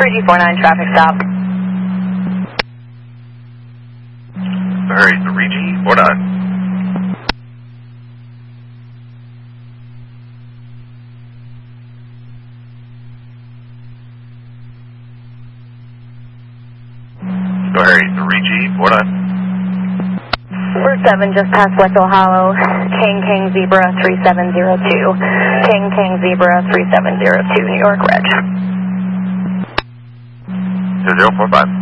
3G49 traffic stop. Hurry, 3G49. Hurry, 3G49. Route 7 just past Wetzel Hollow, King Zebra 3702. King Zebra 3702, New York Reg. 2045.